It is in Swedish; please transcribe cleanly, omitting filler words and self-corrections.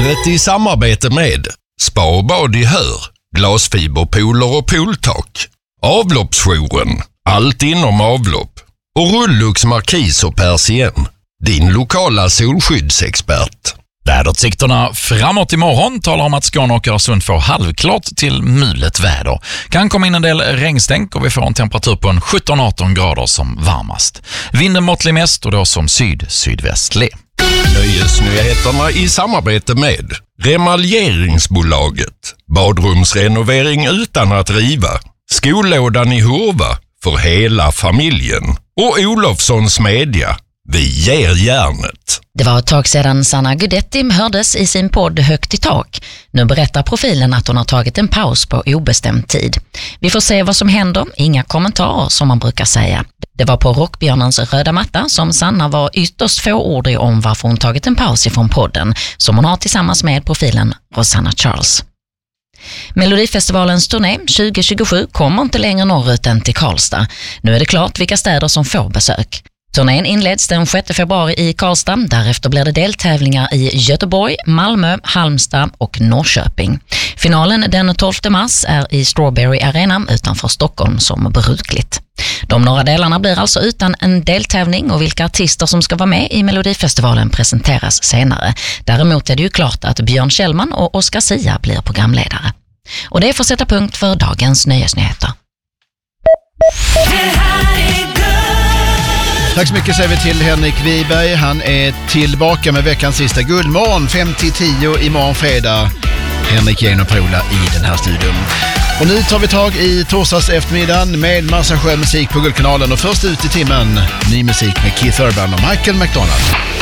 Vädret i samarbete med Spa och bad i Hör, glasfiberpooler och pooltak, Avloppsjouren, allt inom avlopp och Rullux Markis och Persien, din lokala solskyddsexpert. Väderutsikterna framåt imorgon talar om att Skåne och Öresund får halvklart till mulet väder. Kan komma in en del regnstänk och vi får en temperatur på en 17-18 grader som varmast. Vinden måttlig mest och då som sydvästlig. Nöjesnyheterna i samarbete med Remaljeringsbolaget, badrumsrenovering utan att riva, Skolådan i Hurva för hela familjen och Olofssons Media. Vi ger järnet. Det var ett tag sedan Sanna Gudetti hördes i sin podd Högt i tak. Nu berättar profilen att hon har tagit en paus på obestämd tid. Vi får se vad som händer, inga kommentarer som man brukar säga. Det var på Rockbjörnens röda matta som Sanna var ytterst fåordig om varför hon tagit en paus ifrån podden som hon har tillsammans med profilen Rosanna Charles. Melodifestivalens turné 2027 kommer inte längre norrut än till Karlstad. Nu är det klart vilka städer som får besök. Turnén inleds den 6 februari i Karlstad, därefter blir det deltävlingar i Göteborg, Malmö, Halmstad och Norrköping. Finalen den 12 mars är i Strawberry Arena utanför Stockholm som brukligt. De norra delarna blir alltså utan en deltävling och vilka artister som ska vara med i Melodifestivalen presenteras senare. Däremot är det ju klart att Björn Kjellman och Oscar Sia blir programledare. Och det får sätta punkt för dagens nöjesnyheter. Tack så mycket säger vi till Henrik Wiberg. Han är tillbaka med veckans sista guldmorgon 5-10 imorgon fredag. Henrik Genoprola i den här studion. Och nu tar vi tag i torsdags eftermiddagen med massa skön musik på Guldkanalen. Och först ut i timmen, ny musik med Keith Urban och Michael McDonald.